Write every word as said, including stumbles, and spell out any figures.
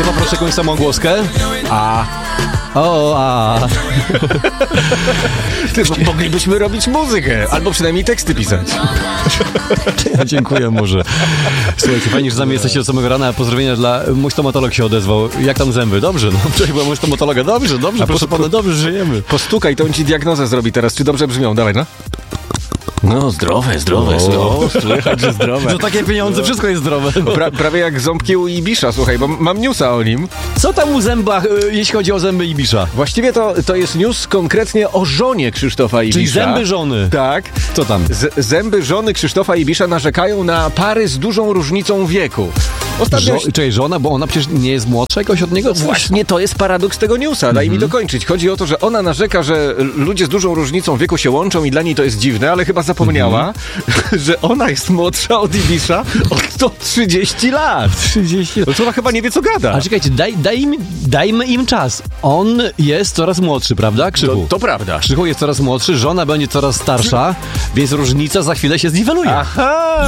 poproszę jakąś samogłoskę. A. O, a. Ty, moglibyśmy robić muzykę, albo przynajmniej teksty pisać. Ja dziękuję może. Słuchajcie, fajnie, że z nami jesteście od samego rana. Pozdrowienia dla... Mój stomatolog się odezwał. Jak tam zęby? Dobrze, no. Wczoraj była mój stomatologa. Dobrze, dobrze, a proszę pana, dobrze, żyjemy. Postukaj, to on ci diagnozę zrobi teraz. Czy dobrze brzmią? Dawaj, no. No, zdrowe, zdrowe. O, słychać, że zdrowe. Za takie pieniądze wszystko jest zdrowe. Pra, prawie jak ząbki u Ibisza, słuchaj, bo mam newsa o nim. Co tam u zębach, jeśli chodzi o zęby Ibisza? Właściwie to, to jest news konkretnie o żonie Krzysztofa Ibisza. Czyli zęby żony. Tak. Co tam? Z, zęby żony Krzysztofa Ibisza narzekają na pary z dużą różnicą wieku. Ostatnio... Żo- czyli żona, bo ona przecież nie jest młodsza jakoś od niego? Właśnie to jest paradoks tego newsa. Daj mm-hmm. mi dokończyć. Chodzi o to, że ona narzeka, że ludzie z dużą różnicą wieku się łączą i dla niej to jest dziwne, ale chyba zapomniała, mm-hmm. że ona jest młodsza od Ibisza o sto trzydzieści lat. trzydzieści lat. No to ona chyba nie wie, co gada. A czekajcie, daj, daj im, dajmy im czas. On jest coraz młodszy, prawda, Krzychu? To, to prawda. Krzychu jest coraz młodszy, żona będzie coraz starsza, więc różnica za chwilę się zniweluje. Aha!